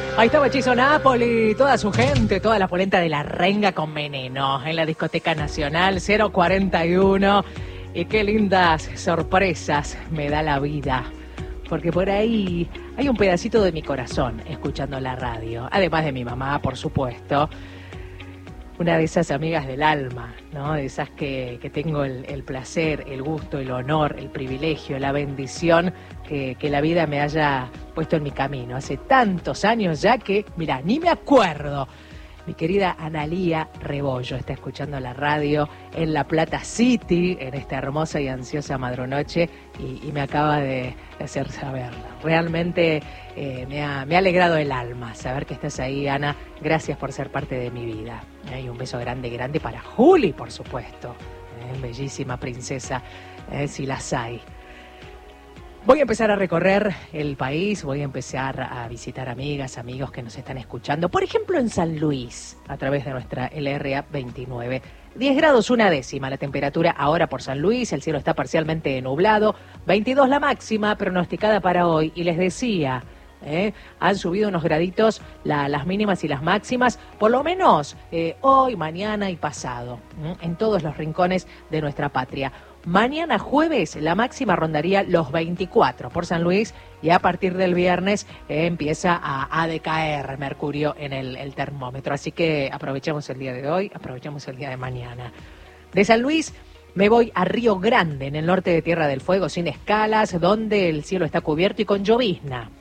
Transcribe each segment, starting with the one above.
Ahí estaba Hechizo Napoli, toda su gente, toda la polenta de la renga con veneno en la Discoteca Nacional 041. Y qué lindas sorpresas me da la vida, porque por ahí hay un pedacito de mi corazón escuchando la radio, además de mi mamá, por supuesto. Una de esas amigas del alma, ¿no? De esas que tengo el placer, el gusto, el honor, el privilegio, la bendición que la vida me haya puesto en mi camino. Hace tantos años ya que, mira, ni me acuerdo. Mi querida Analía Rebollo está escuchando la radio en La Plata City, en esta hermosa y ansiosa madrunoche, y me acaba de hacer saberlo. Realmente me ha alegrado el alma saber que estás ahí, Ana. Gracias por ser parte de mi vida. Y un beso grande, grande para Juli, por supuesto. Bellísima princesa, si las hay. Voy a empezar a recorrer el país, voy a empezar a visitar amigas, amigos que nos están escuchando. Por ejemplo, en San Luis, a través de nuestra LRA 29. 10 grados 1/10 la temperatura ahora por San Luis, el cielo está parcialmente nublado. 22 la máxima pronosticada para hoy. Y les decía, han subido unos graditos las mínimas y las máximas, por lo menos hoy, mañana y pasado, en todos los rincones de nuestra patria. Mañana jueves la máxima rondaría los 24 por San Luis y a partir del viernes empieza a decaer mercurio en el termómetro. Así que aprovechemos el día de hoy, aprovechemos el día de mañana. De San Luis me voy a Río Grande, en el norte de Tierra del Fuego, sin escalas, donde el cielo está cubierto y con llovizna.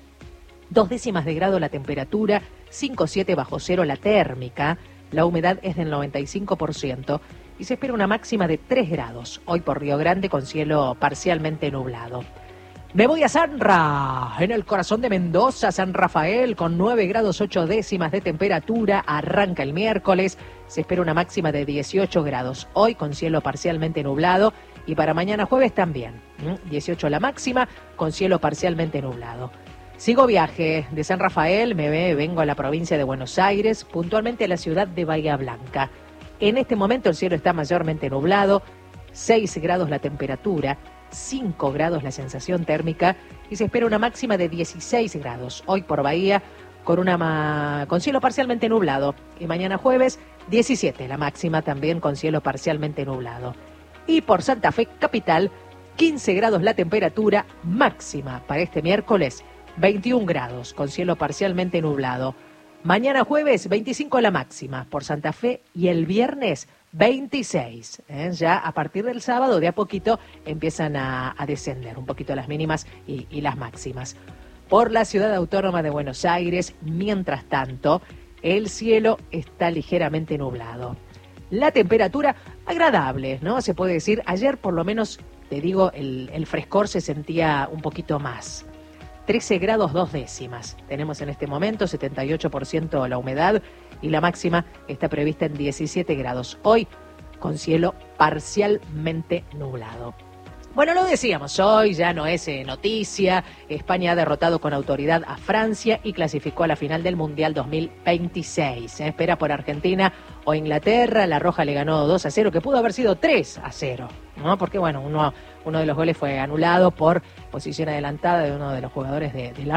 0,2 grados la temperatura, 5,7 bajo cero la térmica, la humedad es del 95%. Y se espera una máxima de 3 grados, hoy por Río Grande con cielo parcialmente nublado. Me voy a Sanra, en el corazón de Mendoza, San Rafael, con 9 grados 8/10 de temperatura, arranca el miércoles, se espera una máxima de 18 grados, hoy con cielo parcialmente nublado, y para mañana jueves también, 18 la máxima, con cielo parcialmente nublado. Sigo viaje de San Rafael, vengo a la provincia de Buenos Aires, puntualmente a la ciudad de Bahía Blanca. En este momento el cielo está mayormente nublado, 6 grados la temperatura, 5 grados la sensación térmica y se espera una máxima de 16 grados. Hoy por Bahía con cielo parcialmente nublado y mañana jueves 17 la máxima también con cielo parcialmente nublado. Y por Santa Fe capital 15 grados la temperatura máxima para este miércoles, 21 grados con cielo parcialmente nublado. Mañana jueves, 25 la máxima por Santa Fe y el viernes 26. Ya a partir del sábado de a poquito empiezan a descender un poquito las mínimas y las máximas. Por la ciudad autónoma de Buenos Aires, mientras tanto, el cielo está ligeramente nublado. La temperatura agradable, ¿no? Se puede decir, ayer por lo menos, te digo, el frescor se sentía un poquito más. 13 grados 2/10 tenemos en este momento, 78% la humedad y la máxima está prevista en 17 grados. Hoy con cielo parcialmente nublado. Bueno, lo decíamos, hoy ya no es noticia. España ha derrotado con autoridad a Francia y clasificó a la final del Mundial 2026. Espera por Argentina o Inglaterra. La Roja le ganó 2-0, que pudo haber sido 3-0, ¿no? Porque bueno, uno de los goles fue anulado por posición adelantada de uno de los jugadores de la